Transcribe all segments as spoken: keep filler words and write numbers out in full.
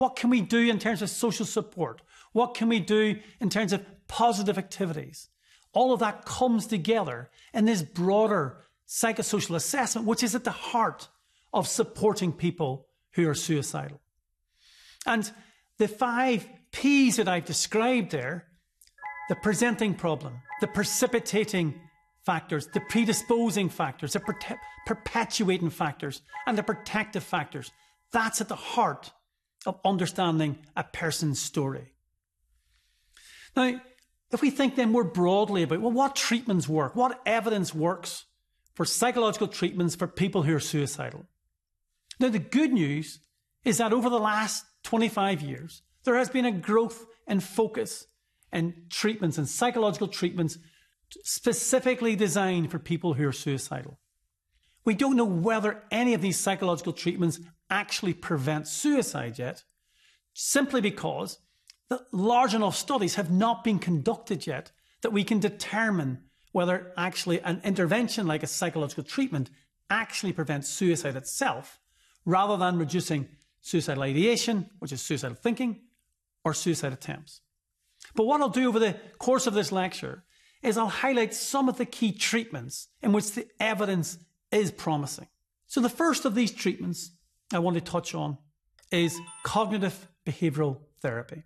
What can we do in terms of social support? What can we do in terms of positive activities? All of that comes together in this broader psychosocial assessment, which is at the heart of supporting people who are suicidal. And the five P's that I've described there, the presenting problem, the precipitating factors, the predisposing factors, the per perpetuating factors, and the protective factors, that's at the heart of understanding a person's story. Now, if we think then more broadly about, well, what treatments work? What evidence works for psychological treatments for people who are suicidal? Now, the good news is that over the last twenty-five years, there has been a growth in focus in treatments and psychological treatments specifically designed for people who are suicidal. We don't know whether any of these psychological treatments actually prevent suicide yet, simply because the large enough studies have not been conducted yet that we can determine whether actually an intervention like a psychological treatment actually prevents suicide itself, rather than reducing suicidal ideation, which is suicidal thinking, or suicide attempts. But what I'll do over the course of this lecture is I'll highlight some of the key treatments in which the evidence is promising. So the first of these treatments I want to touch on is cognitive behavioral therapy.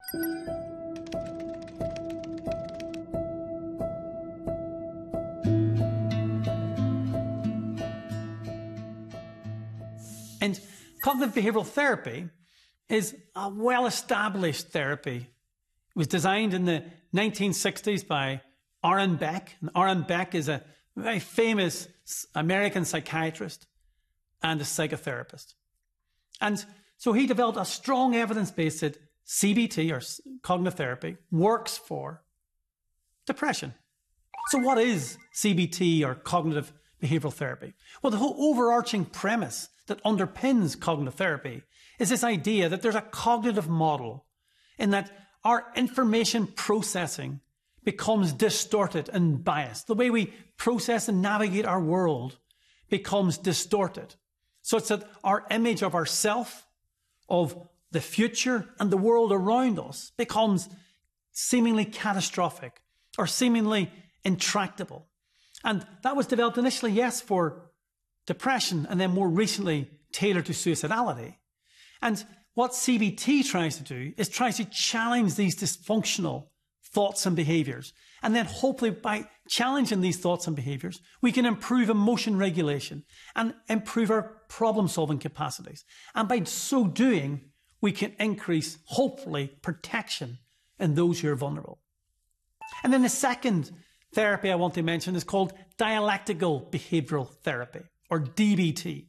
And cognitive behavioral therapy is a well-established therapy. It was designed in the nineteen sixties by Aaron Beck. And Aaron Beck is a very famous American psychiatrist and a psychotherapist. And so he developed a strong evidence base that C B T, or cognitive therapy, works for depression. So what is C B T, or cognitive behavioral therapy? Well, the whole overarching premise that underpins cognitive therapy is this idea that there's a cognitive model in that our information processing becomes distorted and biased. The way we process and navigate our world becomes distorted, such that our image of ourself, of the future and the world around us becomes seemingly catastrophic or seemingly intractable. And that was developed initially, yes, for depression, and then more recently tailored to suicidality. And what C B T tries to do is tries to challenge these dysfunctional thoughts and behaviors. And then hopefully by challenging these thoughts and behaviors, we can improve emotion regulation and improve our problem-solving capacities. And by so doing, we can increase, hopefully, protection in those who are vulnerable. And then the second therapy I want to mention is called dialectical behavioral therapy, or D B T.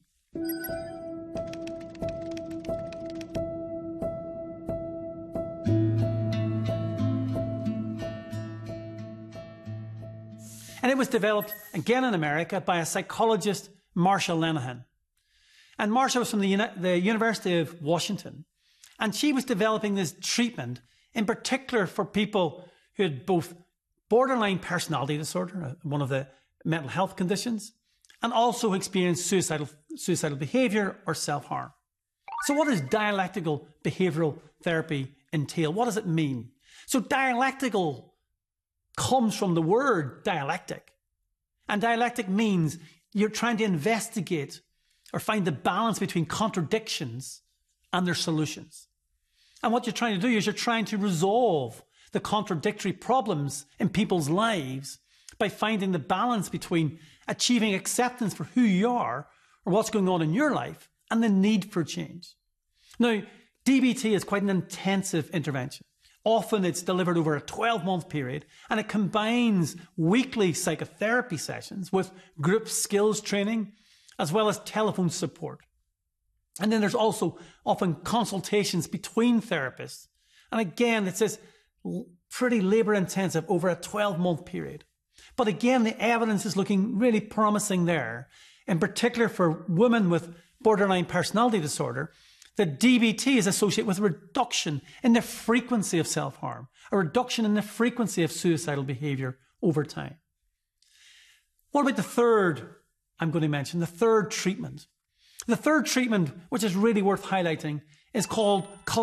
And it was developed, again in America, by a psychologist, Marsha Linehan. And Marsha was from the, Uni the University of Washington. And she was developing this treatment, in particular for people who had both borderline personality disorder, one of the mental health conditions, and also experienced suicidal, suicidal behavior or self-harm. So what does dialectical behavioral therapy entail? What does it mean? So dialectical comes from the word dialectic. And dialectic means you're trying to investigate or find the balance between contradictions and their solutions. And what you're trying to do is you're trying to resolve the contradictory problems in people's lives by finding the balance between achieving acceptance for who you are or what's going on in your life and the need for change. Now, D B T is quite an intensive intervention. Often it's delivered over a twelve month period, and it combines weekly psychotherapy sessions with group skills training, as well as telephone support. And then there's also often consultations between therapists. And again, it's this pretty labor intensive over a twelve month period. But again, the evidence is looking really promising there, in particular for women with borderline personality disorder. The D B T is associated with a reduction in the frequency of self-harm, a reduction in the frequency of suicidal behavior over time. What about the third I'm going to mention, the third treatment? The third treatment, which is really worth highlighting, is called